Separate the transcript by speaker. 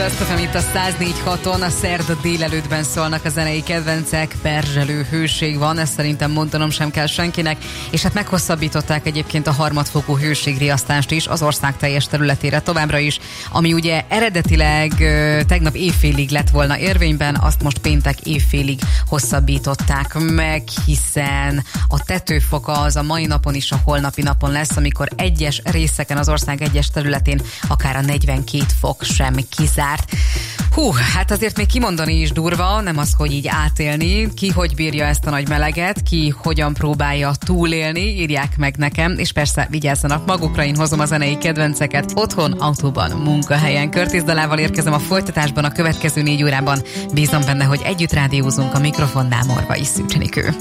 Speaker 1: Best of, itt a 104.6-on, a szerda délelőttben szólnak a zenei kedvencek, perzselő hőség van, ezt szerintem mondanom sem kell senkinek, és hát meghosszabbították egyébként a harmadfokú hőségriasztást is az ország teljes területére továbbra is, ami ugye eredetileg tegnap évfélig lett volna érvényben, azt most péntek évfélig hosszabbították meg, hiszen a tetőfoka az a mai napon is, a holnapi napon lesz, amikor egyes részeken az ország egyes területén akár a 42 fok sem kizárt. Hát azért még kimondani is durva, nem az, hogy így átélni, ki hogy bírja ezt a nagy meleget, ki hogyan próbálja túlélni, írják meg nekem, és persze vigyázzanak magukra, én hozom a zenei kedvenceket otthon, autóban, munkahelyen. Curtis dalával érkezem a folytatásban a következő 4 órában. Bízom benne, hogy együtt rádiózunk, a mikrofonnál Morvai Szűcs Enikő.